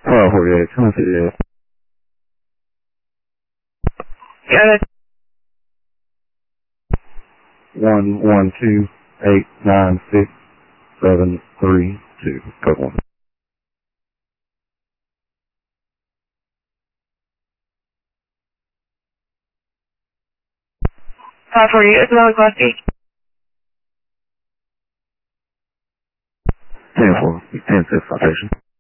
1248, come and see you. Got it. 112-896-732. Code 1. 548, it's another class B. 10-4, 10-6 citation.